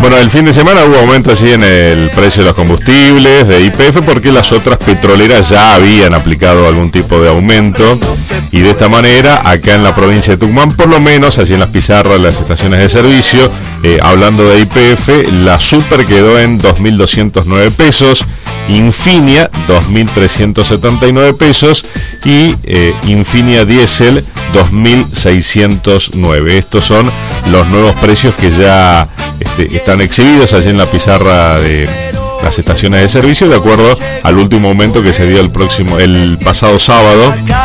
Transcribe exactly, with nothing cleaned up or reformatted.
Bueno, el fin de semana hubo aumento así en el precio de los combustibles, de Y P F, porque las otras petroleras ya habían aplicado algún tipo de aumento. Y de esta manera, acá en la provincia de Tucumán, por lo menos, así en las pizarras de las estaciones de servicio, eh, hablando de Y P F, la Super quedó en dos mil doscientos nueve pesos, Infinia dos mil trescientos setenta y nueve pesos y eh, Infinia Diesel dos mil seiscientos nueve. Estos son los nuevos precios que ya este, están exhibidos allí en la pizarra de las estaciones de servicio, de acuerdo al último aumento que se dio el próximo el pasado sábado